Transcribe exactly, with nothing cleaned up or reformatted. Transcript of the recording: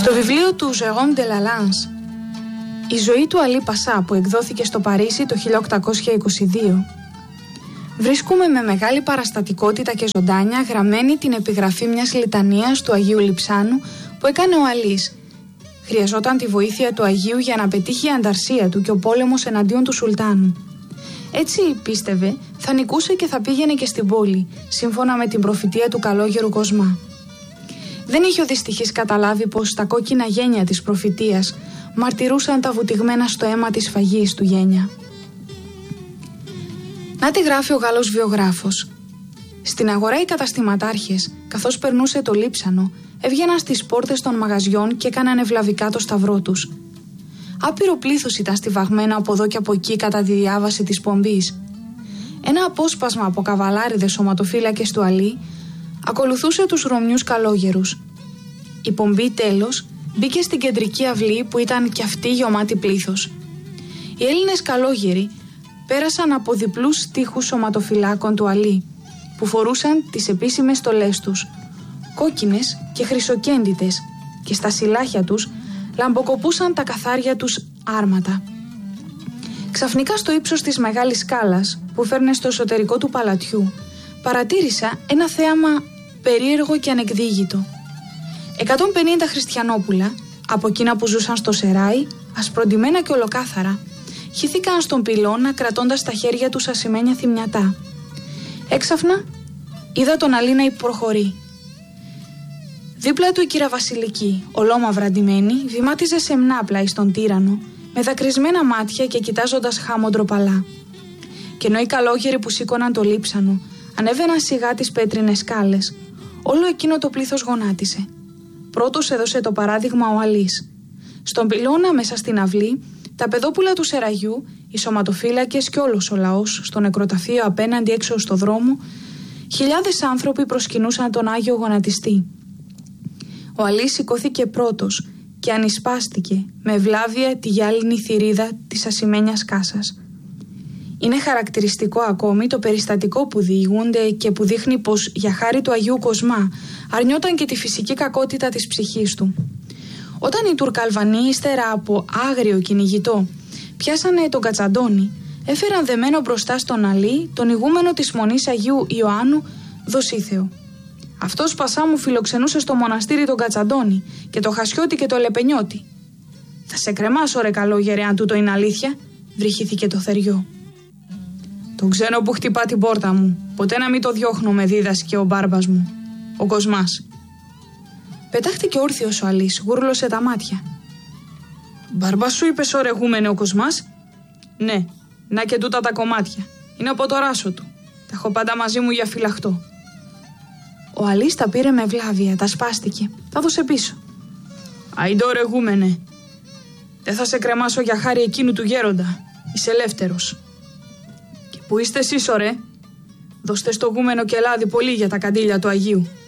Στο βιβλίο του Jérôme de Lalande, η ζωή του Αλή Πασά, που εκδόθηκε στο Παρίσι το χίλια οκτακόσια είκοσι δύο, βρίσκουμε με μεγάλη παραστατικότητα και ζωντάνια γραμμένη την επιγραφή μιας λιτανίας του Αγίου Λειψάνου που έκανε ο Αλής. Χρειαζόταν τη βοήθεια του Αγίου για να πετύχει η ανταρσία του και ο πόλεμος εναντίον του Σουλτάνου. Έτσι πίστευε θα νικούσε και θα πήγαινε και στην πόλη, σύμφωνα με την προφητεία του καλόγερου Κοσμά. Δεν είχε ο δυστυχής καταλάβει πως τα κόκκινα γένια της προφητείας μαρτυρούσαν τα βουτυγμένα στο αίμα της φαγής του γένια. Να τη γράφει ο Γάλλος βιογράφος. Στην αγορά οι καταστηματάρχες, καθώς περνούσε το Λείψανο, έβγαιναν στις πόρτες των μαγαζιών και έκαναν ευλαβικά το σταυρό τους. Άπειρο πλήθος ήταν στιβαγμένο από εδώ και από εκεί κατά τη διάβαση της πομπής. Ένα απόσπασμα από καβαλάριδες σωματοφύλακες του Αλή ακολουθούσε τους Ρωμιούς καλόγερους. Η πομπή τέλος μπήκε στην κεντρική αυλή που ήταν κι αυτή γεωμάτη πλήθος. Οι Έλληνες καλόγεροι πέρασαν από διπλούς στίχους σωματοφυλάκων του Αλή που φορούσαν τις επίσημες στολές τους, κόκκινες και χρυσοκέντητες, και στα σιλάχια τους λαμποκοπούσαν τα καθάρια τους άρματα. Ξαφνικά στο ύψος της μεγάλης σκάλας που φέρνε στο εσωτερικό του παλατιού παρατήρησα ένα θέαμα περίεργο και ανεκδίγητο. εκατόν πενήντα χριστιανόπουλα, από εκείνα που ζούσαν στο Σεράι, ασπροντιμένα και ολοκάθαρα, χυθήκαν στον πυλώνα κρατώντας στα χέρια τους ασημένια θυμιατά. Έξαφνα είδα τον Αλή να προχωρεί. Δίπλα του η κύρα Βασιλική, ολόμαυρα ντυμένη, βημάτιζε σεμνά εις τον τύρανο, με δακρυσμένα μάτια και κοιτάζοντας χάμω ντροπαλά. Και ενώ οι καλόγεροι που σήκωναν το Λείψανο ανέβαιναν σιγά τις πέτρινες σκάλες, όλο εκείνο το πλήθος γονάτισε. Πρώτος έδωσε το παράδειγμα ο Αλής. Στον πυλώνα μέσα στην αυλή, τα παιδόπουλα του Σεραγιού, οι σωματοφύλακες και όλος ο λαός στο νεκροταφείο απέναντι έξω στο δρόμο, χιλιάδες άνθρωποι προσκυνούσαν τον Άγιο Γονατιστή. Ο Αλής σηκώθηκε πρώτος και ανισπάστηκε με ευλάβεια τη γυάλινη θηρίδα της ασημένιας κάσας. Είναι χαρακτηριστικό ακόμη το περιστατικό που διηγούνται και που δείχνει πως για χάρη του Αγίου Κοσμά αρνιόταν και τη φυσική κακότητα της ψυχής του. Όταν οι Τουρκαλβανοί, ύστερα από άγριο κυνηγητό, πιάσανε τον Κατσαντώνη, έφεραν δεμένο μπροστά στον Αλή τον ηγούμενο της Μονής Αγίου Ιωάννου Δοσίθεο. Αυτός Πασά μου φιλοξενούσε στο μοναστήρι τον Κατσαντώνη και το Χασιώτη και το Λεπενιώτη. «Θα σε κρεμάσω ρε καλόγερε αν τούτο είναι αλήθεια», βρυχήθηκε το θεριό. «Τον ξένο που χτυπά την πόρτα μου, ποτέ να μην το διώχνω», με δίδασκε ο μπάρμπας μου, ο Κοσμάς. Πετάχτηκε όρθιος ο Αλής, γούρλωσε τα μάτια. «Μπάρμπα σου είπες ωρεγούμενε ο Κοσμάς?» «Ναι, να και τούτα τα κομμάτια. Είναι από το ράσο του. Τα έχω πάντα μαζί μου για φυλαχτό». Ο Αλής τα πήρε με βλάβεια, τα σπάστηκε. Τα δώσε πίσω. «Αϊντό ωρεγούμενε. Δεν θα σε κρεμάσω για χάρη εκείνου του γέροντα. Είσαι ελεύθερος». «Και πού είστε εσείς, ωραία? Δώστε στο γούμενο και λάδι πολύ για τα καντήλια του Αγίου».